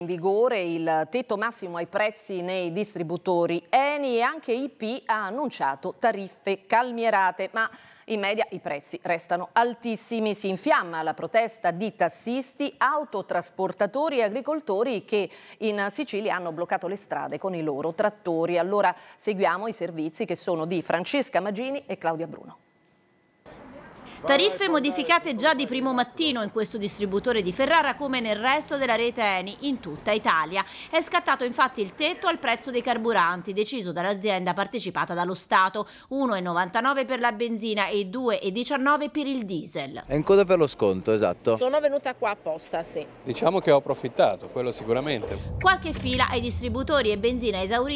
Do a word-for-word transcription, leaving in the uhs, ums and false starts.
In vigore il tetto massimo ai prezzi nei distributori. Eni e anche I P ha annunciato tariffe calmierate, ma in media i prezzi restano altissimi. Si infiamma la protesta di tassisti, autotrasportatori e agricoltori che in Sicilia hanno bloccato le strade con i loro trattori. Allora seguiamo i servizi che sono di Francesca Magini e Claudia Bruno. Tariffe modificate già di primo mattino in questo distributore di Ferrara come nel resto della rete Eni in tutta Italia. È scattato infatti il tetto al prezzo dei carburanti deciso dall'azienda partecipata dallo Stato, uno virgola novantanove per la benzina e due virgola diciannove per il diesel. È in coda per lo sconto, esatto. Sono venuta qua apposta, sì. Diciamo che ho approfittato, quello sicuramente. Qualche fila ai distributori e benzina esaurita